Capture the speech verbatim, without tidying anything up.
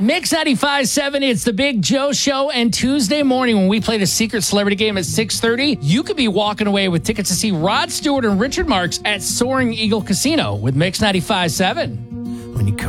Mix ninety-five point seven, it's the Big Joe Show, and Tuesday morning when we play the Secret Celebrity Game at six thirty, you could be walking away with tickets to see Rod Stewart and Richard Marx at Soaring Eagle Casino with Mix ninety-five point seven. When you